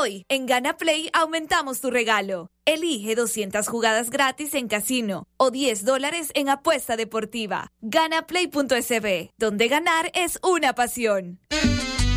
Hoy, en Gana Play, aumentamos tu regalo. Elige 200 jugadas gratis en casino o $10 en apuesta deportiva. Ganaplay.sb, donde ganar es una pasión.